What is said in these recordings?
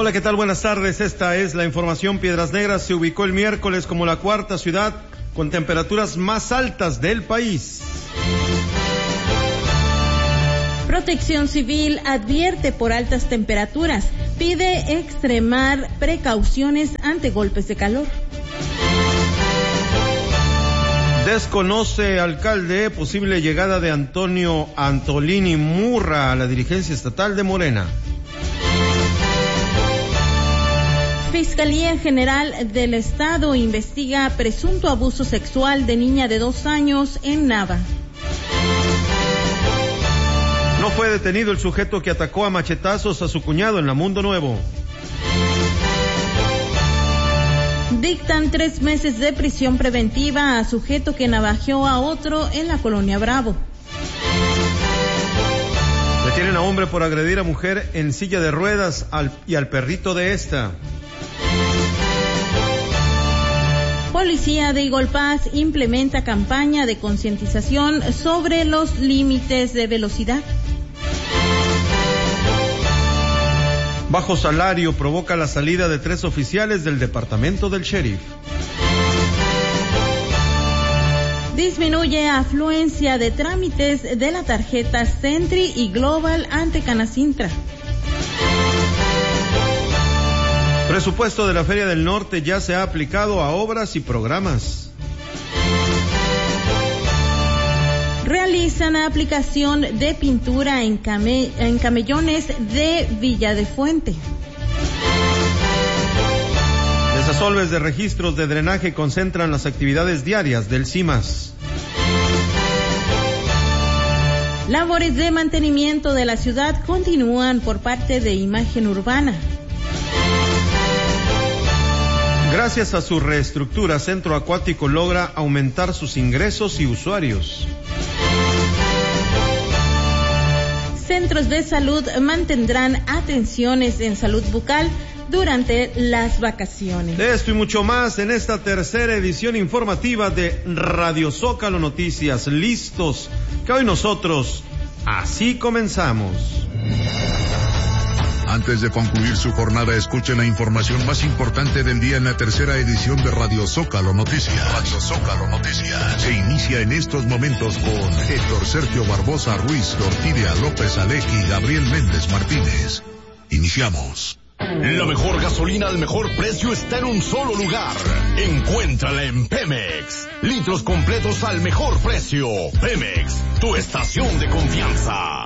Hola, ¿qué tal? Buenas tardes. Esta es la información. Piedras Negras se ubicó el miércoles como la cuarta ciudad con temperaturas más altas del país. Protección Civil advierte por altas temperaturas, pide extremar precauciones ante golpes de calor. Desconoce alcalde posible llegada de Antonio Antolini Murra a la dirigencia estatal de Morena. Fiscalía General del Estado investiga presunto abuso sexual de niña de 2 años en Nava. No fue detenido el sujeto que atacó a machetazos a su cuñado en la Mundo Nuevo. Dictan 3 meses de prisión preventiva a sujeto que navajeó a otro en la colonia Bravo. Detienen a hombre por agredir a mujer en silla de ruedas y al perrito de esta. Policía de Igolpaz implementa campaña de concientización sobre los límites de velocidad. Bajo salario provoca la salida de 3 oficiales del departamento del sheriff. Disminuye afluencia de trámites de la tarjeta Sentry y Global ante Canacintra. Presupuesto de la Feria del Norte ya se ha aplicado a obras y programas. Realizan aplicación de pintura en camellones de Villa de Fuente. Desasolves de registros de drenaje concentran las actividades diarias del CIMAS. Labores de mantenimiento de la ciudad continúan por parte de Imagen Urbana. Gracias a su reestructura, Centro Acuático logra aumentar sus ingresos y usuarios. Centros de salud mantendrán atenciones en salud bucal durante las vacaciones. De esto y mucho más en esta tercera edición informativa de Radio Zócalo Noticias. Listos, que hoy nosotros así comenzamos. Antes de concluir su jornada, escuchen la información más importante del día en la tercera edición de Radio Zócalo Noticias. Radio Zócalo Noticias se inicia en estos momentos con Héctor Sergio Barbosa Ruiz, Orquídea López Aleji y Gabriel Méndez Martínez. Iniciamos. La mejor gasolina al mejor precio está en un solo lugar. Encuéntrala en Pemex. Litros completos al mejor precio. Pemex, tu estación de confianza.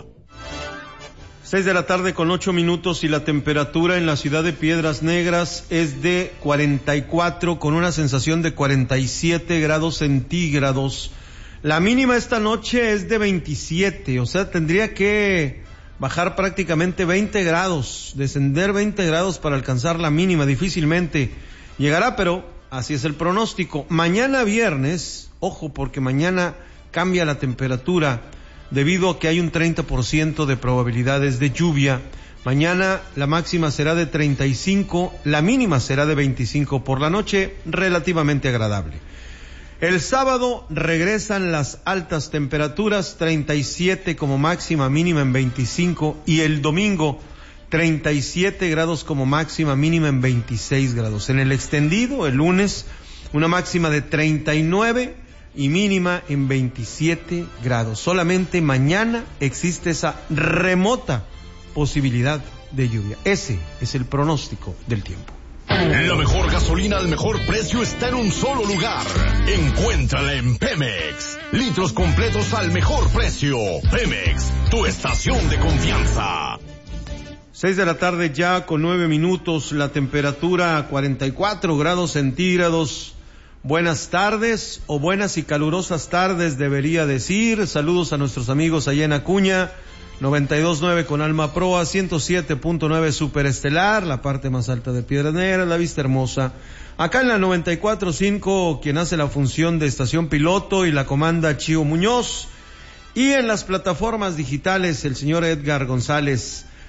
6:08 p.m. y la temperatura en la ciudad de Piedras Negras es de 44 con una sensación de 47 grados centígrados. La mínima esta noche es de 27, o sea, tendría que bajar prácticamente 20 grados, descender 20 grados para alcanzar la mínima. Difícilmente llegará, pero así es el pronóstico. Mañana viernes, ojo, porque mañana cambia la temperatura debido a que hay un 30% de probabilidades de lluvia. Mañana la máxima será de 35, la mínima será de 25, por la noche relativamente agradable. El sábado regresan las altas temperaturas, 37 como máxima, mínima en 25, y el domingo 37 grados como máxima, mínima en 26 grados. En el extendido, el lunes, una máxima de 39 y mínima en 27 grados. Solamente mañana existe esa remota posibilidad de lluvia. Ese es el pronóstico del tiempo. La mejor gasolina al mejor precio está en un solo lugar. Encuéntrala en Pemex. Litros completos al mejor precio. Pemex, tu estación de confianza. 6:00 ya con 9 minutos, la temperatura 44 grados centígrados. Buenas tardes, o buenas y calurosas tardes debería decir. Saludos a nuestros amigos allá en Acuña, 92.9 con Alma Proa, 107.9 Superestelar, la parte más alta de Piedras Negras, la vista hermosa. Acá en la 94.5, quien hace la función de estación piloto y la comanda Chío Muñoz. Y en las plataformas digitales, el señor Edgar González.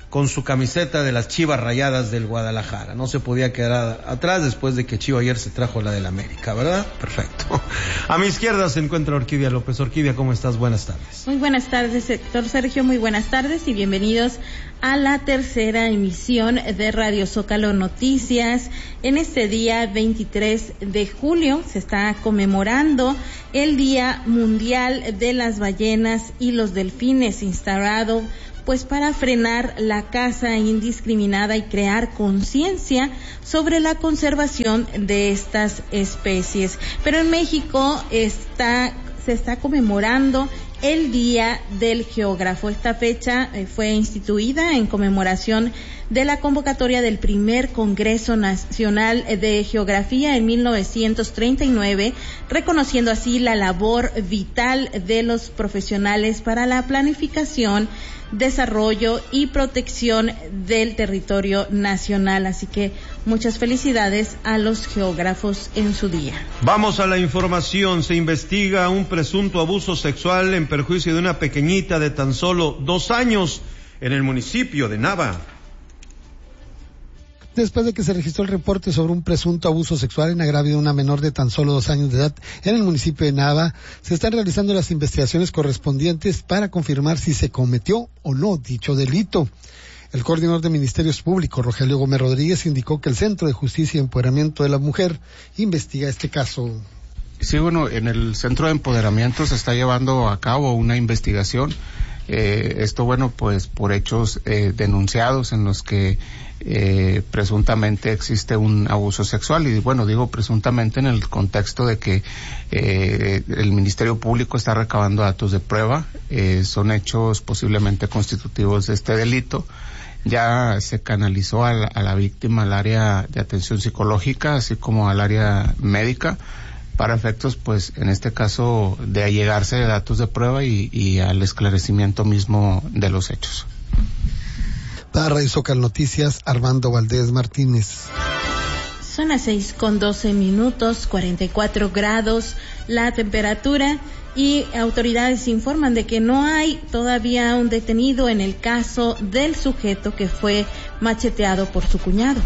con su camiseta de las Chivas Rayadas del Guadalajara. No se podía quedar atrás después de que Chivo ayer se trajo la del América, ¿verdad? Perfecto. A mi izquierda se encuentra Orquídea López. Orquídea, ¿cómo estás? Buenas tardes. Muy buenas tardes, Héctor Sergio. Muy buenas tardes y bienvenidos a la tercera emisión de Radio Zócalo Noticias. En este día 23 de julio se está conmemorando el Día Mundial de las Ballenas y los Delfines, instaurado pues para frenar la caza indiscriminada y crear conciencia sobre la conservación de estas especies. Pero en México se está conmemorando el Día del Geógrafo. Esta fecha fue instituida en conmemoración de la convocatoria del primer Congreso Nacional de Geografía en 1939, reconociendo así la labor vital de los profesionales para la planificación, desarrollo y protección del territorio nacional. Así que muchas felicidades a los geógrafos en su día. Vamos a la información. Se investiga un presunto abuso sexual en perjuicio de una pequeñita de tan solo 2 años en el municipio de Nava. Después de que se registró el reporte sobre un presunto abuso sexual en agravio de una menor de tan solo 2 años de edad en el municipio de Nava, se están realizando las investigaciones correspondientes para confirmar si se cometió o no dicho delito. El coordinador de Ministerios Públicos, Rogelio Gómez Rodríguez, indicó que el Centro de Justicia y Empoderamiento de la Mujer investiga este caso. Sí, bueno, en el Centro de Empoderamiento se está llevando a cabo una investigación. Esto, bueno, pues por hechos denunciados en los que presuntamente existe un abuso sexual, y bueno, digo presuntamente en el contexto de que el Ministerio Público está recabando datos de prueba. Son hechos posiblemente constitutivos de este delito. Ya se canalizó a la víctima al área de atención psicológica, así como al área médica, para efectos, pues, en este caso, de allegarse de datos de prueba y al esclarecimiento mismo de los hechos. Para Radio Zócalo Noticias, Armando Valdés Martínez. Son las 6:12, 44 grados la temperatura, y autoridades informan de que no hay todavía un detenido en el caso del sujeto que fue macheteado por su cuñado.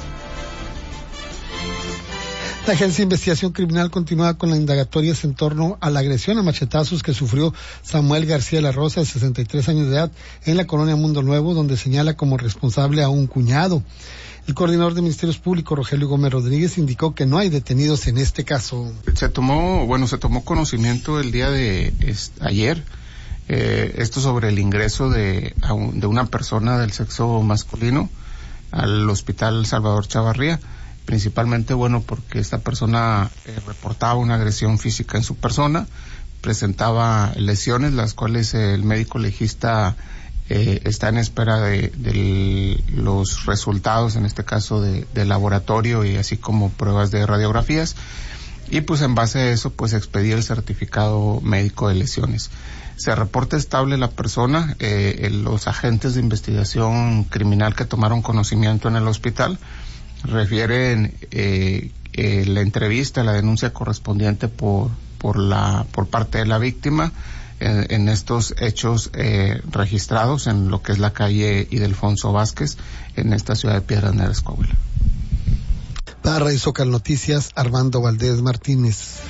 La Agencia de Investigación Criminal continúa con las indagatorias en torno a la agresión a machetazos que sufrió Samuel García de la Rosa, de 63 años de edad, en la colonia Mundo Nuevo, donde señala como responsable a un cuñado. El coordinador de Ministerios Públicos, Rogelio Gómez Rodríguez, indicó que no hay detenidos en este caso. Se tomó conocimiento el día de ayer, esto sobre el ingreso de una persona del sexo masculino al Hospital Salvador Chavarría. Principalmente, bueno, porque esta persona reportaba una agresión física en su persona, presentaba lesiones, las cuales el médico legista está en espera de los resultados, en este caso de laboratorio, y así como pruebas de radiografías, y pues en base a eso pues expedía el certificado médico de lesiones. Se reporta estable la persona. Los agentes de investigación criminal que tomaron conocimiento en el hospital refieren la entrevista, la denuncia correspondiente por parte de la víctima en estos hechos registrados en lo que es la calle Ildefonso Vázquez, en esta ciudad de Piedras Negras, Coahuila. Para Radio Zócalo Noticias, Armando Valdés Martínez.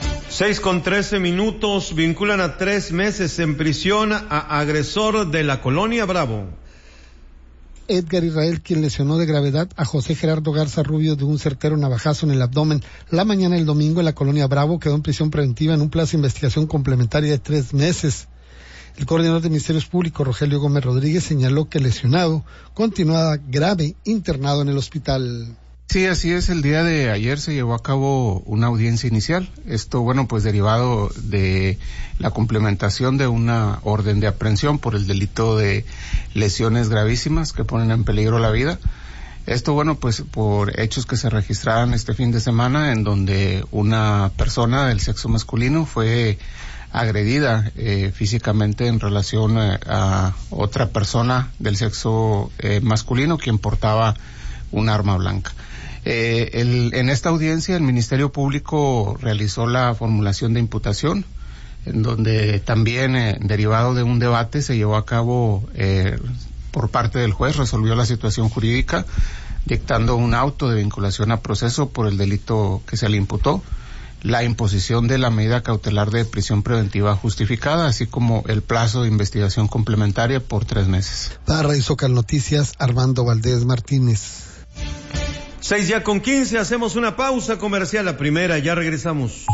6:13, vinculan a 3 meses en prisión a agresor de la colonia Bravo. Edgar Israel, quien lesionó de gravedad a José Gerardo Garza Rubio de un certero navajazo en el abdomen la mañana del domingo en la colonia Bravo, quedó en prisión preventiva en un plazo de investigación complementaria de 3 meses. El coordinador de Ministerios Públicos, Rogelio Gómez Rodríguez, señaló que el lesionado continuaba grave internado en el hospital. Sí, así es. El día de ayer se llevó a cabo una audiencia inicial. Esto, bueno, pues derivado de la complementación de una orden de aprehensión por el delito de lesiones gravísimas que ponen en peligro la vida. Esto, bueno, pues por hechos que se registraron este fin de semana, en donde una persona del sexo masculino fue agredida físicamente en relación a otra persona del sexo masculino, quien portaba un arma blanca. En esta audiencia el Ministerio Público realizó la formulación de imputación, en donde también derivado de un debate se llevó a cabo por parte del juez resolvió la situación jurídica, dictando un auto de vinculación a proceso por el delito que se le imputó, la imposición de la medida cautelar de prisión preventiva justificada, así como el plazo de investigación complementaria por 3 meses. Para Radio Zócalo Noticias, Armando Valdés Martínez. 6:15, hacemos una pausa comercial, la primera, ya regresamos.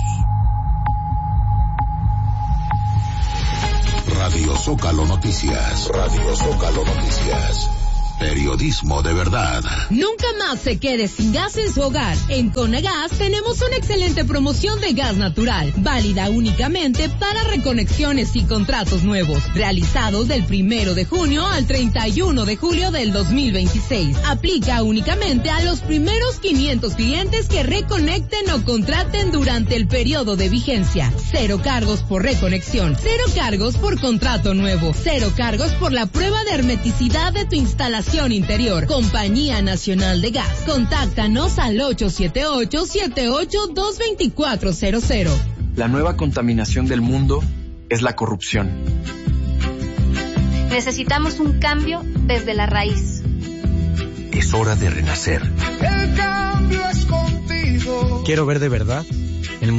Radio Zócalo Noticias. Radio Zócalo Noticias. Periodismo de verdad. Nunca más se quede sin gas en su hogar. En Conagas tenemos una excelente promoción de gas natural, válida únicamente para reconexiones y contratos nuevos, realizados del 1 de junio al 31 de julio del 2026. Aplica únicamente a los primeros 500 clientes que reconecten o contraten durante el periodo de vigencia. 0 cargos por reconexión, 0 cargos por contrato nuevo, 0 cargos por la prueba de hermeticidad de tu instalación interior. Compañía Nacional de Gas. Contáctanos al 878-78-22400. La nueva contaminación del mundo es la corrupción. Necesitamos un cambio desde la raíz. Es hora de renacer. El cambio es contigo. Quiero ver de verdad